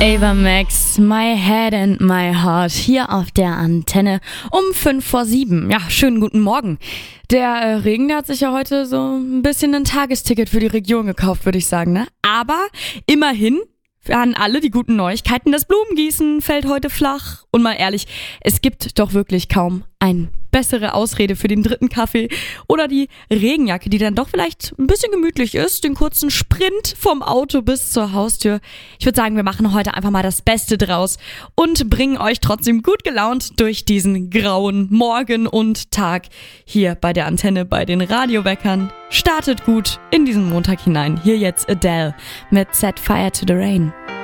Ava Max, My Head and My Heart, hier auf der Antenne um 5:05. Ja, schönen guten Morgen. Der Regen, der hat sich ja heute so ein bisschen ein Tagesticket für die Region gekauft, würde ich sagen, ne? Aber immerhin an alle die guten Neuigkeiten. Das Blumengießen fällt heute flach. Und mal ehrlich, es gibt doch wirklich kaum eine bessere Ausrede für den dritten Kaffee oder die Regenjacke, die dann doch vielleicht ein bisschen gemütlich ist, den kurzen Sprint vom Auto bis zur Haustür. Ich würde sagen, wir machen heute einfach mal das Beste draus und bringen euch trotzdem gut gelaunt durch diesen grauen Morgen und Tag hier bei der Antenne, bei den Radioweckern. Startet gut in diesen Montag hinein. Hier jetzt Adele mit Set Fire to the Rain.